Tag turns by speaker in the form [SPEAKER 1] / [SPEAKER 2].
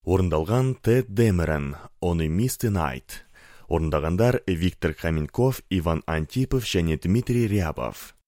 [SPEAKER 1] Орындалған Тед Демерен, оны Misty Night. Орындагандар Виктор Каменков, Иван Антипов және Дмитрий Рябов.